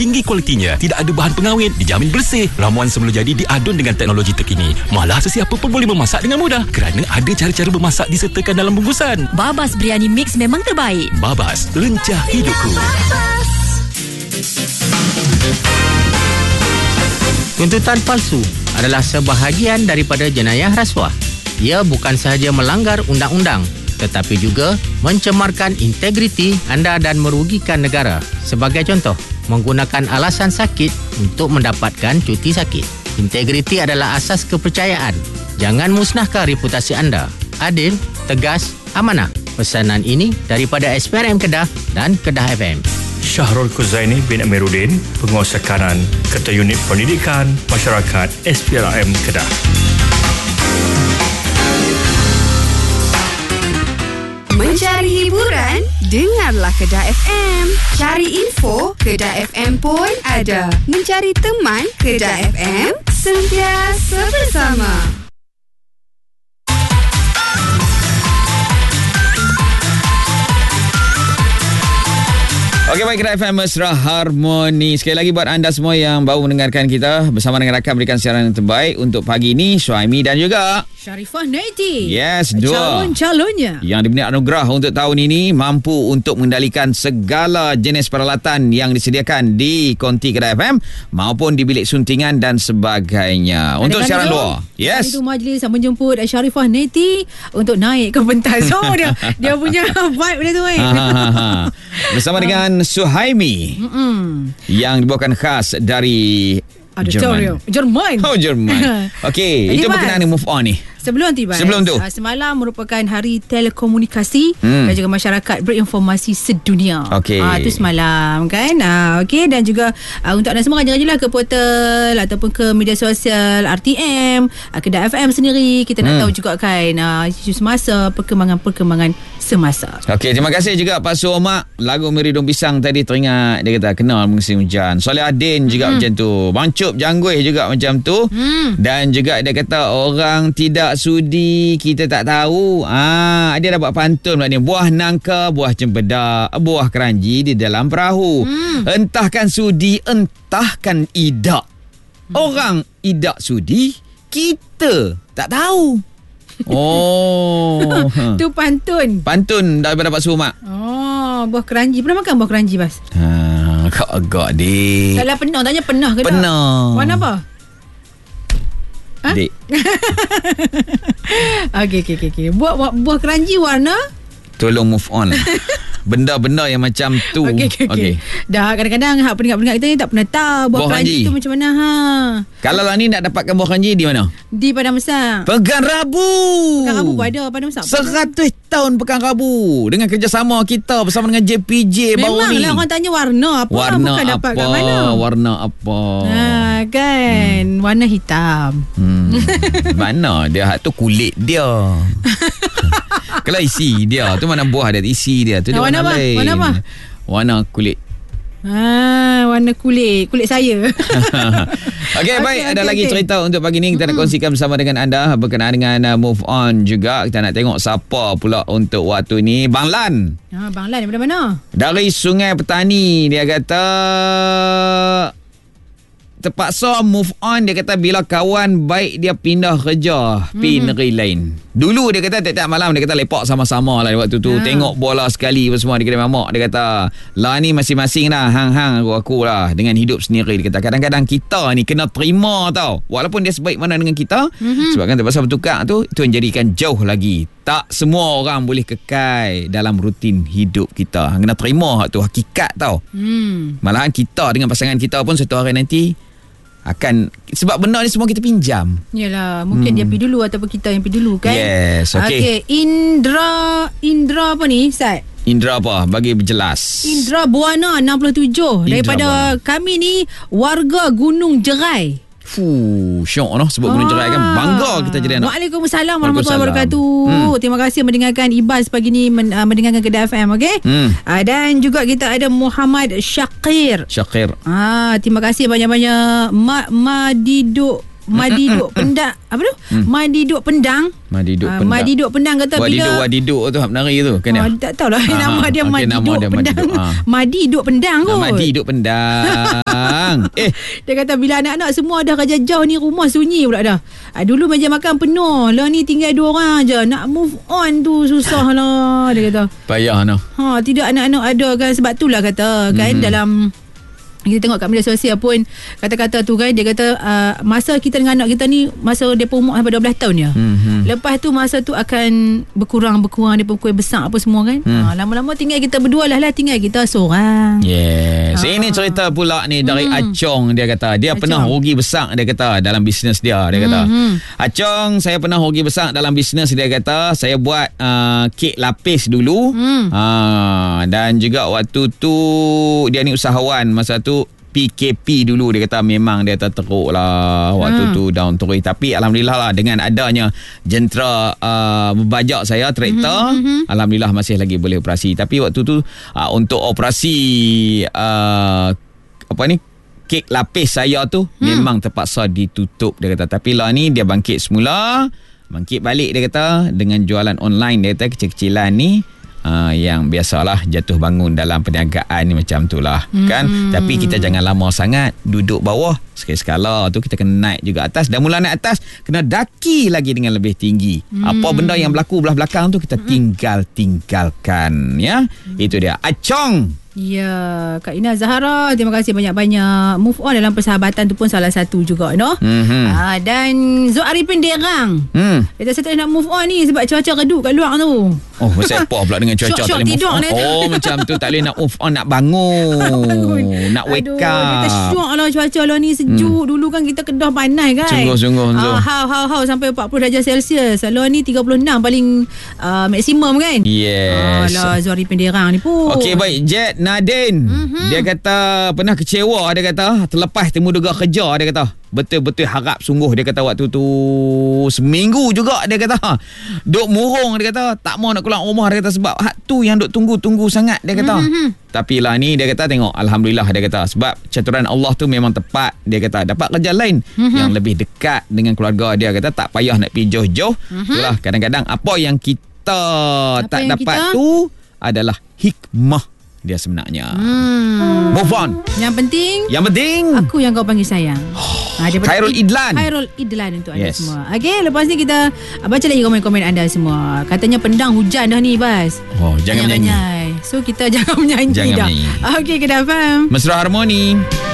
tinggi kualitinya. Tidak ada bahan pengawet, dijamin bersih. Ramuan semula jadi diadun dengan teknologi terkini. Malah sesiapa pun boleh memasak dengan mudah kerana ada cara-cara memasak disertakan dalam bungkusan. Babas Biryani Mix memang terbaik. Babas, lencah hidupku. Tuntutan palsu adalah sebahagian daripada jenayah rasuah. Ia bukan sahaja melanggar undang-undang, tetapi juga mencemarkan integriti anda dan merugikan negara. Sebagai contoh, menggunakan alasan sakit untuk mendapatkan cuti sakit. Integriti adalah asas kepercayaan. Jangan musnahkan reputasi anda. Adil, tegas, amanah. Pesanan ini daripada SPRM Kedah dan Kedah FM. Syahrul Kuzaini bin Amiruddin, Penguasa Kanan, Ketua Unit Pendidikan Masyarakat SPRM Kedah. Mencari hiburan? Dengarlah Kedah FM. Cari info? Kedah FM pun ada. Mencari teman? Kedah FM sentiasa bersama. Okey, baik, Kedah FM Mesra Harmoni. Sekali lagi buat anda semua yang baru mendengarkan kita, bersama dengan rakan berikan siaran yang terbaik untuk pagi ini, Suhaimi dan juga Sharifah Naiti. Yes, dua calon-calonnya yang diberi anugerah untuk tahun ini mampu untuk mengendalikan segala jenis peralatan yang disediakan di konti Kedah FM maupun di bilik suntingan dan sebagainya. Untuk siaran luar. Yes. Itu majlis yang menjemput Sharifah Naiti untuk naik ke pentas. So dia punya vibe dia tu bersama dengan Suhaimi yang dibawakan khas dari Jerman. Oh, Jerman. Okey, itu berkenaan move on ni. Sebelum tu, semalam merupakan hari telekomunikasi dan juga masyarakat berinformasi sedunia. Okey. Itu semalam kan. Okey, dan juga untuk anda semua jangan ke portal ataupun ke media sosial RTM, Kedah FM sendiri. Kita nak tahu juga kan isu semasa, perkembangan semasa. Okey, terima kasih juga Pak Suomak. Lagu Meridong Pisang tadi teringat, dia kata kenal musim hujan. Soleh Adin juga macam tu. Bang Cop Jangguih juga macam tu. Dan juga dia kata orang tidak sudi kita tak tahu. Dia dah buat pantun pula ni. Buah nangka, buah cempedak, buah keranji di dalam perahu. Entahkan sudi, entahkan idak. Orang idak sudi, kita tak tahu. Tu pantun daripada Pak Sumak. Buah keranji. Pernah makan buah keranji, Bas? Kau agak, Dik. Taklah pernah. Tanya pernah ke tak? Pernah. Warna apa? Dik. Okey. Buah keranji warna? Tolong move on. Benda-benda yang macam tu. Okey. Dah kadang-kadang pendengar-pendengar kita ni tak pernah tahu buah keranji tu macam mana. Kalau lah ni nak dapatkan buah keranji di mana? Di Padang Besar. Pekan Rabu pun ada Padang Besar. 100 tahun Pekan Rabu dengan kerjasama kita bersama dengan JPJ baru ni. Memanglah orang tanya warna apa. Bukan dapat kat mana. Warna apa? Kan. Warna hitam. Mana dia? Tu kulit dia. Kalau isi dia tu mana buah dia, isi dia tu dia warna lain. Warna apa? Warna kulit. Warna kulit saya. Okey, baik. Ada lagi cerita untuk pagi ni kita nak kongsikan bersama dengan anda berkenaan dengan move on juga. Kita nak tengok siapa pula untuk waktu ni. Bang Lan. Bang Lan daripada mana? Dari Sungai Petani. Dia kata terpaksa move on. Dia kata bila kawan baik dia pindah kerja pergi negeri lain. Dulu dia kata tiap-tiap malam dia kata lepak sama-sama lah waktu tu. Tengok bola sekali semua di kedai mamak. Dia kata lah ni masing-masing lah, hang-hang aku lah dengan hidup sendiri. Dia kata kadang-kadang kita ni kena terima tau, walaupun dia sebaik mana dengan kita. Sebab kan terpaksa bertukar tu, itu menjadikan jauh lagi. Tak semua orang boleh kekal dalam rutin hidup kita. Kena terima tu hakikat tau. Malahan kita dengan pasangan kita pun satu hari nanti akan, sebab benda ni semua kita pinjam. Yalah, mungkin dia pergi dulu ataupun kita yang pergi dulu kan. Yes, okey. Indra apa ni, Ustaz? Indra apa? Bagi berjelas. Indra Buana 67 daripada kami ni warga Gunung Jerai. Syok noh sebut Gunung Jerai kan. Bangga kita jadi anak. Waalaikumsalam warahmatullahi wabarakatuh. Terima kasih mendengarkan Ibas pagi ni mendengarkan Kedah FM, okey? Dan juga kita ada Muhammad Syakir. Terima kasih banyak-banyak. Madiduk Madiduk Pendang. Apa tu? Madiduk Pendang. Madiduk Pendang kata bila Wadiduk tu penari tu kan ya? Tak tahulah nama dia okey, nama Madiduk dia Pendang. Madiduk Pendang kot. Madiduk Pendang. Dia kata bila anak-anak semua dah kerja jauh ni, rumah sunyi pula dah. Dulu meja makan penuh. Lah ni tinggal 2 orang je. Nak move on tu susah lah. Dia kata payah noh. Tidak anak-anak ada kan. Sebab itulah kata kan dalam kita tengok kat media sosial pun kata-kata tu kan, dia kata masa kita dengan anak kita ni masa depa umur sampai 12 tahun je. Lepas tu masa tu akan berkurang depa kuih besar apa semua kan. Lama-lama tinggal kita berdua lah tinggal kita seorang. Yes. Ini cerita pula ni dari Acong. Dia kata dia pernah rugi besar, dia kata, dalam bisnes dia. Dia kata Acong, saya pernah rugi besar dalam bisnes. Dia kata saya buat kek lapis dulu. Dan juga waktu tu dia ni usahawan masa tu PKP dulu. Dia kata memang dia teruk lah waktu tu, down terus. Tapi Alhamdulillah lah dengan adanya jentera berbajak saya, traktor, Alhamdulillah masih lagi boleh operasi. Tapi waktu tu untuk operasi kek lapis saya tu memang terpaksa ditutup. Dia kata tapi lah ni dia bangkit semula, bangkit balik. Dia kata dengan jualan online. Dia kata kecil-kecilan ni yang biasalah jatuh bangun dalam perniagaan ni macam tu lah kan. Tapi kita jangan lama sangat duduk bawah. Sekali-sekala tu kita kena naik juga atas. Dan mula naik atas kena daki lagi dengan lebih tinggi. Apa benda yang berlaku belah belakang tu kita tinggalkan ya. Itu dia Acong. Ya, Kak Ina Zahara, terima kasih banyak-banyak. Move on dalam persahabatan tu pun salah satu juga, no? Dan Zul Arifin Derang. Dia kata saya nak move on ni sebab cuaca redup kat luar tu. Oh, pasal apa pula dengan cuaca tak boleh move on? Macam tu tak boleh nak move on, nak bangun. Nak wake up. Dia kata syok lah cuaca lah ni sejuk. Dulu kan kita Kedah panas kan. Sungguh. How sampai 40 darjah Celsius. Lah ni 36 paling maksimum kan. Yes. Alah Zul Arifin Derang ni pun. Okey, baik. Jet Nadine, dia kata pernah kecewa. Dia kata terlepas temu duga kerja. Dia kata betul-betul harap sungguh. Dia kata waktu tu seminggu juga. Dia kata duk murung. Dia kata tak mau nak keluar rumah. Dia kata sebab hak tu yang duk tunggu sangat. Dia kata tapi lah ni dia kata tengok Alhamdulillah. Dia kata sebab caturan Allah tu memang tepat. Dia kata dapat kerja lain yang lebih dekat dengan keluarga. Dia kata tak payah nak pergi jauh-jauh. Itulah kadang-kadang apa yang kita tak dapat tu adalah hikmah dia sebenarnya. Move on. Yang penting aku yang kau panggil sayang. Khairul Idlan untuk anda semua. Okey, lepas ni kita baca lagi komen-komen anda semua. Katanya pendang hujan dah ni, Bas. Jangan menyanyi. So kita jangan menyanyi dah. Okey, kita faham. Mesra Harmoni.